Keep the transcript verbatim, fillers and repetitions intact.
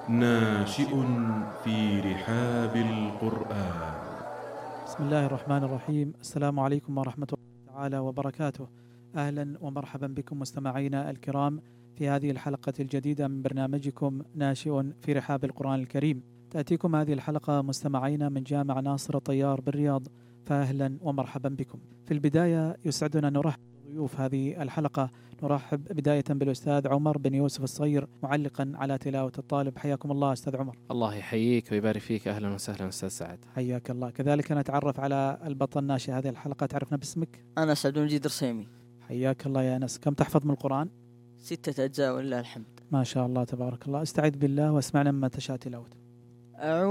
ناشئ في رحاب القرآن. بسم الله الرحمن الرحيم. السلام عليكم ورحمة الله تعالى وبركاته. أهلا ومرحبا بكم مستمعينا الكرام في هذه الحلقة الجديدة من برنامجكم ناشئ في رحاب القرآن الكريم. تأتيكم هذه الحلقة مستمعينا من جامع ناصر الطيار بالرياض، فأهلا ومرحبا بكم. في البداية يسعدنا نرحب بضيوف هذه الحلقة. نرحب بداية بالأستاذ عمر بن يوسف الصغير معلقا على تلاوة الطالب. حياكم الله أستاذ عمر. الله يحييك ويبارك فيك. أهلا وسهلا أستاذ سعد. حياك الله. كذلك نتعرف على البطل ناشئ هذه الحلقة. تعرفنا باسمك؟ أنا سعد مجيد رسيمي. حياك الله يا أنس. كم تحفظ من القرآن؟ ستة أجزاء ولله الحمد. ما شاء الله تبارك الله. استعذ بالله واسمعنا مما تشاء تلاوته. أعوذ